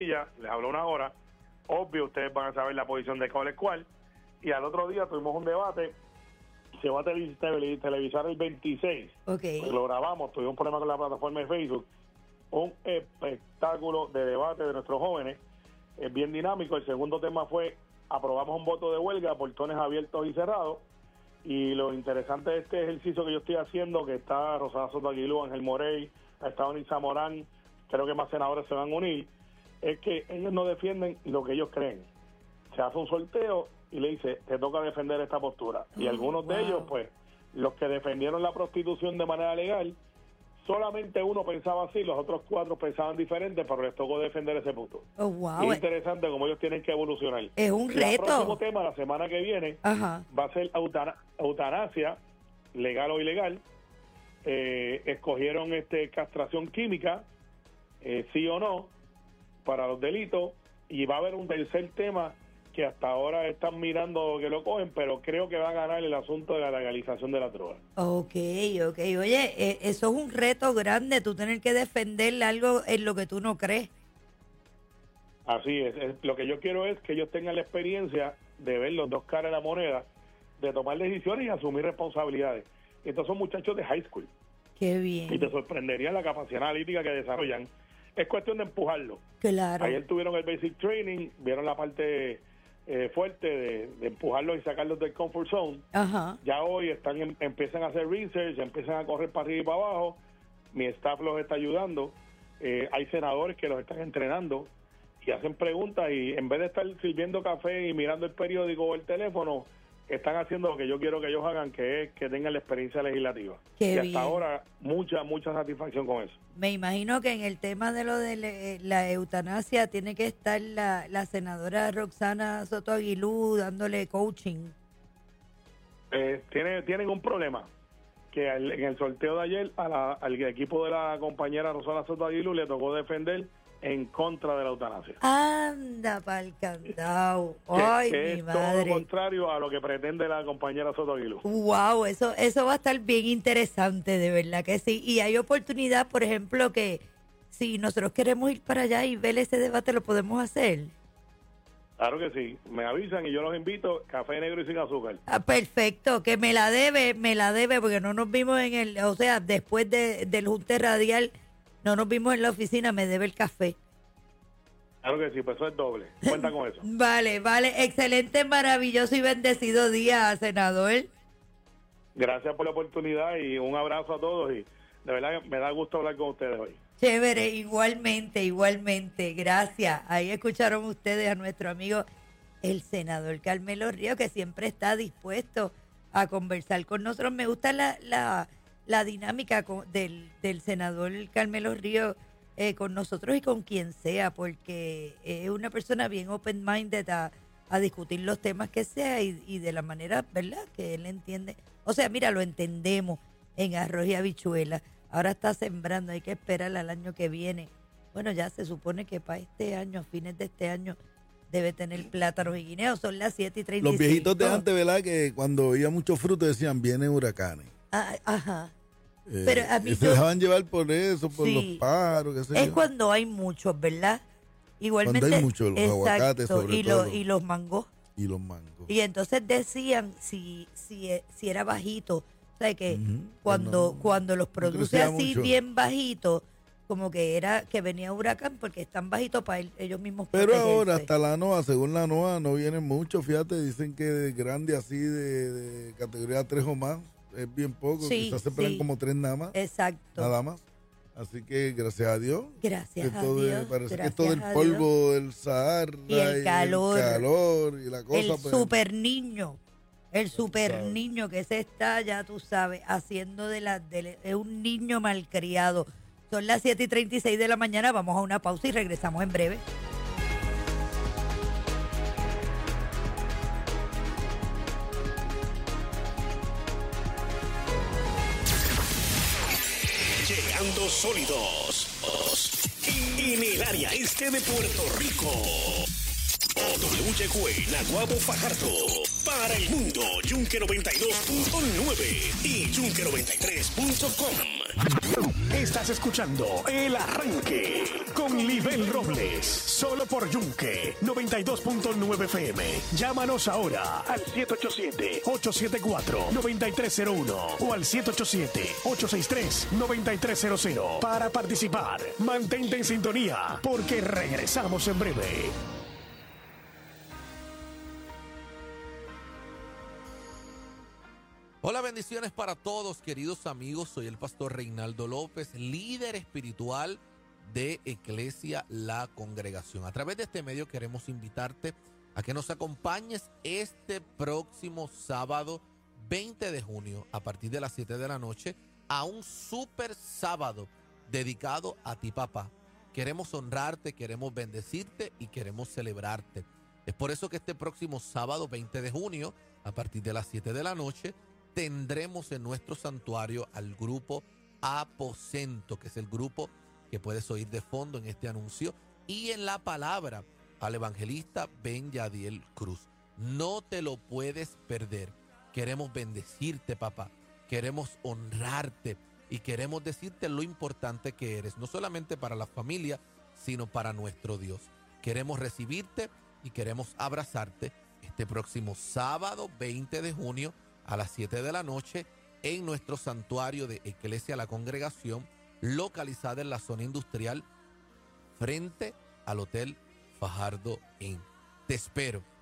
les habló una hora. Obvio, ustedes van a saber la posición de cuál es cuál. Y al otro día tuvimos un debate. Se va a televisar el 26. Okay. Lo grabamos, tuvimos un problema con la plataforma de Facebook. Un espectáculo de debate de nuestros jóvenes. Es bien dinámico. El segundo tema fue, aprobamos un voto de huelga, portones abiertos y cerrados. Y lo interesante de este ejercicio que yo estoy haciendo, que está Rosana Soto Aguilú, Ángel Morey, ha estado Nisa Morán, creo que más senadores se van a unir, es que ellos no defienden lo que ellos creen. Se hace un sorteo y le dice, te toca defender esta postura. Y algunos de ellos, pues, los que defendieron la prostitución de manera legal, solamente uno pensaba así, los otros 4 pensaban diferente, pero les tocó defender ese punto. Oh, wow. Y es interesante cómo ellos tienen que evolucionar. Es un reto. El próximo tema, la semana que viene, Ajá. va a ser eutanasia, legal o ilegal. Escogieron castración química, sí o no, para los delitos. Y va a haber un tercer tema que hasta ahora están mirando que lo cogen, pero creo que va a ganar el asunto de la legalización de la droga. Ok. Oye, eso es un reto grande, tú tener que defender algo en lo que tú no crees. Así es. Lo que yo quiero es que ellos tengan la experiencia de ver los dos caras de la moneda, de tomar decisiones y asumir responsabilidades. Estos son muchachos de high school. Qué bien. Y te sorprendería la capacidad analítica que desarrollan. Es cuestión de empujarlo. Claro. Ayer tuvieron el basic training, vieron la parte fuerte de empujarlos y sacarlos del comfort zone. Ajá. Ya hoy empiezan a hacer research, empiezan a correr para arriba y para abajo. Mi staff los está ayudando. Hay senadores que los están entrenando y hacen preguntas, y en vez de estar sirviendo café y mirando el periódico o el teléfono, están haciendo lo que yo quiero que ellos hagan, que es que tengan la experiencia legislativa. Qué y hasta bien. ahora mucha satisfacción con eso. Me imagino que en el tema de lo de la eutanasia tiene que estar la senadora Roxana Soto Aguilú dándole coaching. Tienen un problema, que en el sorteo de ayer al equipo de la compañera Rosana Soto Aguilú le tocó defender en contra de la eutanasia. Anda pa'l candado. Ay, que mi es todo madre. lo contrario a lo que pretende la compañera Soto Aguilú. Wow, eso va a estar bien interesante, de verdad que sí. Y hay oportunidad, por ejemplo, que si nosotros queremos ir para allá y ver ese debate, lo podemos hacer. Claro que sí, me avisan y yo los invito, café negro y sin azúcar. Ah, perfecto, que me la debe, porque no nos vimos después del junte radial, no nos vimos en la oficina, me debe el café. Claro que sí, pues eso es doble, cuenta con eso. Vale, excelente, maravilloso y bendecido día, senador. Gracias por la oportunidad y un abrazo a todos, y de verdad me da gusto hablar con ustedes hoy. Chévere, igualmente, gracias. Ahí escucharon ustedes a nuestro amigo el senador Carmelo Ríos, que siempre está dispuesto a conversar con nosotros. Me gusta la dinámica del senador Carmelo Ríos con nosotros y con quien sea, porque es una persona bien open-minded a discutir los temas que sea y de la manera, ¿verdad?, que él entiende. O sea, mira, lo entendemos en arroz y habichuela. Ahora está sembrando, hay que esperar al año que viene. Bueno, ya se supone que para este año, a fines de este año, debe tener plátanos y guineos. Son las 7:35. Los viejitos de antes, ¿verdad?, que cuando había mucho fruto decían, vienen huracanes. Ajá. Pero a mí se dejaban llevar por eso, por sí, los pájaros, qué sé es yo. cuando hay muchos, ¿verdad? Igualmente. Cuando hay muchos, los aguacates sobre todo. Y los mangos. Y los mangos. Y entonces decían si era bajito. O sea, que cuando los produce así mucho. bien bajitos, como que era que venía huracán porque están bajitos para ellos mismos Pero protegerse. ahora, hasta la NOAA, según la NOAA, no vienen mucho. Fíjate, dicen que de grande así, de categoría 3 o más, es bien poco. Sí, quizás se pegan como 3 nada más. Exacto. Nada más. Así que gracias a Dios. Gracias a Esto Dios. parece que gracias esto del a polvo del Sahara y el calor, y la cosa. el pues, super niño. El super sabes. niño que se está, ya tú sabes, haciendo es un niño malcriado. Son las 7:36 de la mañana, vamos a una pausa y regresamos en breve. Llegando sólidos en el área este de Puerto Rico. WYQ Naguabo Fajardo. Para el mundo, Yunque 92.9 y Yunque93.com. Estás escuchando El Arranque con Libel Robles, solo por Yunque 92.9 FM. Llámanos ahora al 787-874-9301 o al 787-863-9300 para participar. Mantente en sintonía porque regresamos en breve. Hola, bendiciones para todos, queridos amigos. Soy el pastor Reinaldo López, líder espiritual de Iglesia La Congregación. A través de este medio queremos invitarte a que nos acompañes este próximo sábado 20 de junio a partir de las 7 de la noche a un super sábado dedicado a ti, papá. Queremos honrarte, queremos bendecirte y queremos celebrarte. Es por eso que este próximo sábado 20 de junio a partir de las 7 de la noche tendremos en nuestro santuario al grupo Aposento, que es el grupo que puedes oír de fondo en este anuncio, y en la palabra al evangelista Ben Yadiel Cruz. No te lo puedes perder. Queremos bendecirte, papá. Queremos honrarte y queremos decirte lo importante que eres, no solamente para la familia, sino para nuestro Dios. Queremos recibirte y queremos abrazarte este próximo sábado 20 de junio a las 7 de la noche en nuestro santuario de Iglesia La Congregación, localizada en la zona industrial frente al Hotel Fajardo Inn. Te espero.